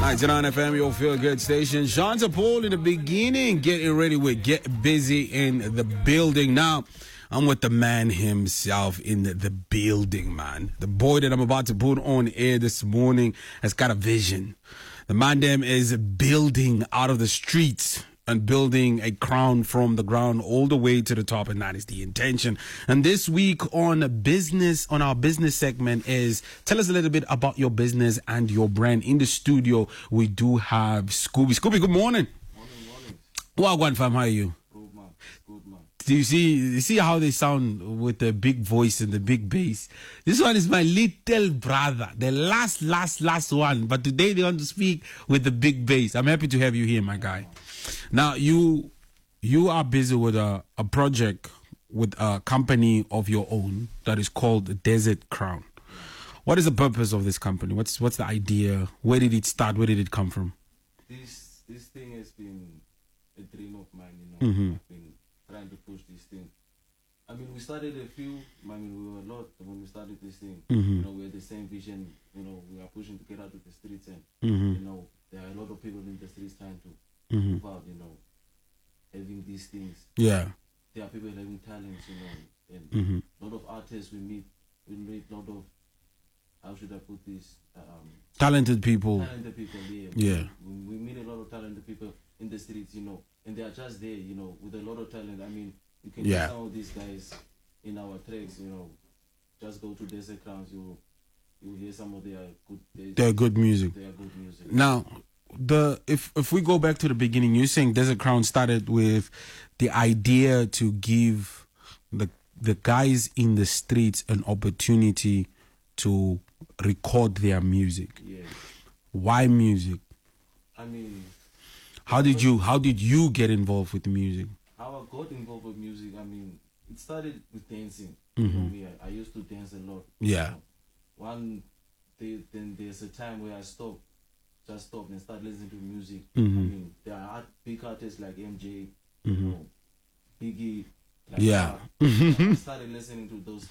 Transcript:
99 FM, your feel good station. Shanta Paul in the beginning, getting ready with Get Busy in the building. Now, I'm with the man himself in the building, man. The boy that I'm about to put on air this morning has got a vision. The man them is building out of the streets and building a crown from the ground all the way to the top, and that is the intention. And this week on our business segment is tell us a little bit about your business and your brand. In the studio, we do have Scooby. Scooby, good morning. Morning. Wagwan fam, how are you? Good man. Do you see how they sound with the big voice and the big bass? This one is my little brother, the last one. But today they want to speak with the big bass. I'm happy to have you here, my guy. Now, you are busy with a project with a company of your own that is called Desert Crown. What is the purpose of this company? What's the idea? Where did it start? Where did it come from? This thing has been a dream of mine, Mm-hmm. I've been trying to push this thing. I mean, we started we were a lot when we started this thing. Mm-hmm. We had the same vision, we are pushing to get out of the streets, and, Mm-hmm. there are a lot of people in the streets trying to Mm-hmm. move out, having these things. Yeah. There are people having talents, and Mm-hmm. a lot of artists we meet a lot of, how should I put this? Talented people. Talented people, yeah. Yeah. We meet a lot of talented people in the streets, and they are just there, with a lot of talent. I mean, you can Yeah. get some of these guys in our tracks, just go to Desert Crowns, you hear some of their good. They're good music. They are good music. Now, if we go back to the beginning, you're saying Desert Crown started with the idea to give the guys in the streets an opportunity to record their music. Yeah. Why music? I mean, How did you get involved with music? how I got involved with music, I mean, it started with dancing. Mhm. Me, I used to dance a lot. Yeah. One day, then there's a time where I stopped and started listening to music. Mhm. I mean, there are big artists like MJ, Mhm. Biggie. Like Yeah. I started listening to those